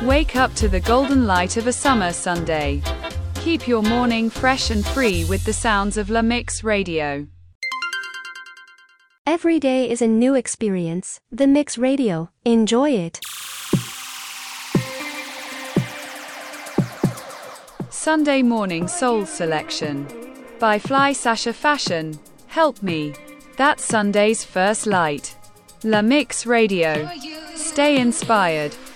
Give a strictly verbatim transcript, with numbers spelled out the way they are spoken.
Wake up to the golden light of a summer Sunday. Keep your morning fresh and free with the sounds of La Mix Radio. Every day is a new experience. The Mix Radio. Enjoy it. Sunday Morning Soul Selection by Fly Sasha Fashion. Help Me. That's Sunday's first light. La Mix Radio. Stay inspired.